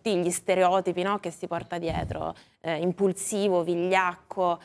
tutti gli stereotipi, no, che si porta dietro, impulsivo, vigliacco.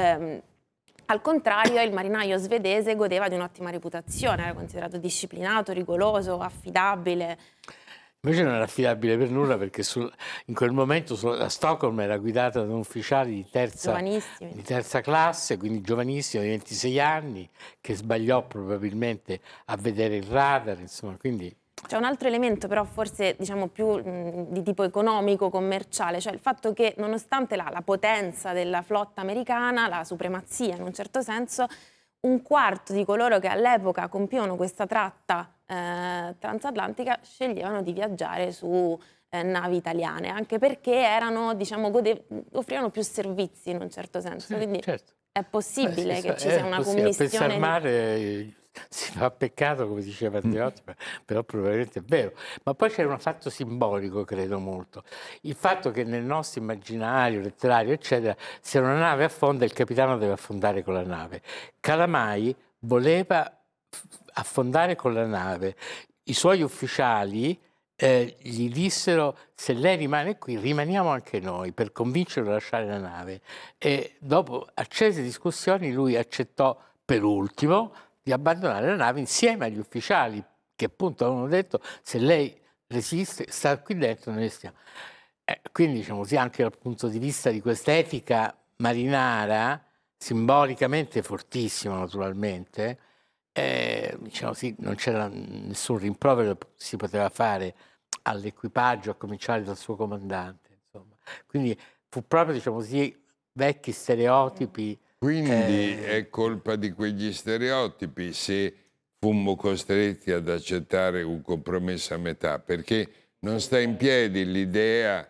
Al contrario, il marinaio svedese godeva di un'ottima reputazione, era considerato disciplinato, rigoroso, affidabile. Invece non era affidabile per nulla perché in quel momento la Stockholm era guidata da un ufficiale Giovanissimi. di terza classe, quindi giovanissimo, di 26 anni, che sbagliò probabilmente a vedere il radar, insomma, quindi... C'è un altro elemento però forse diciamo più di tipo economico, commerciale, cioè il fatto che nonostante la potenza della flotta americana, la supremazia in un certo senso, un quarto di coloro che all'epoca compivano questa tratta transatlantica sceglievano di viaggiare su navi italiane, anche perché erano, diciamo, offrivano più servizi in un certo senso. Sì, Quindi certo. è possibile che ci sia una A pensar commistione male si fa peccato, come diceva Andreotti, però probabilmente è vero. Ma poi c'era un fatto simbolico, credo molto. Il fatto che nel nostro immaginario letterario, eccetera, se una nave affonda, il capitano deve affondare con la nave. Calamai voleva affondare con la nave. I suoi ufficiali gli dissero: se lei rimane qui, rimaniamo anche noi, per convincerlo a lasciare la nave. E dopo accese discussioni lui accettò per ultimo di abbandonare la nave insieme agli ufficiali che appunto avevano detto: se lei resiste, sta qui dentro, noi stiamo. Quindi diciamo così, anche dal punto di vista di questa etica marinara, simbolicamente fortissima naturalmente, diciamo sì, non c'era nessun rimprovero che si poteva fare all'equipaggio, a cominciare dal suo comandante, insomma. Quindi fu proprio, diciamo così, vecchi stereotipi. Quindi è colpa di quegli stereotipi se fummo costretti ad accettare un compromesso a metà, perché non sta in piedi l'idea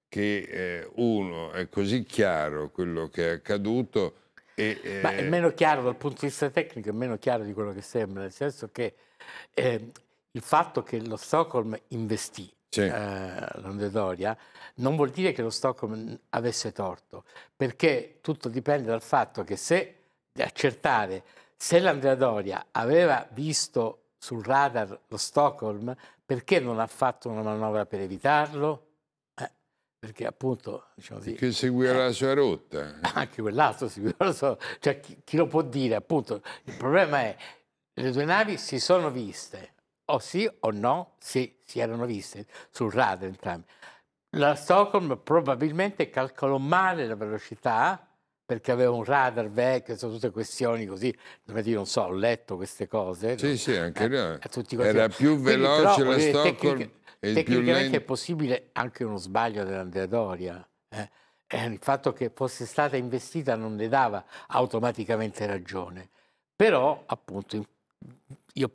che uno è così chiaro quello che è accaduto e Ma è meno chiaro dal punto di vista tecnico, è meno chiaro di quello che sembra, nel senso che il fatto che lo Stockholm investì sì. l'Andria non vuol dire che lo Stockholm avesse torto, perché tutto dipende dal fatto che se accertare se l'Andria aveva visto sul radar lo Stockholm, perché non ha fatto una manovra per evitarlo? Perché appunto, diciamo così, Che seguiva la sua rotta. anche quell'altro cioè chi lo può dire, appunto. Il problema è le due navi si sono viste, o sì o no, sì, si erano viste sul radar entrambi. La Stockholm probabilmente calcolò male la velocità perché aveva un radar vecchio, sono tutte questioni così, io non so, ho letto queste cose, no? Sì, sì, anche no. Tutti questi... Era più Quindi però veloce la voglio dire, Stockholm e il più tecnicamente è lento. possibile anche uno sbaglio dell'Andrea Doria. Il fatto che fosse stata investita non le dava automaticamente ragione. Però, appunto, io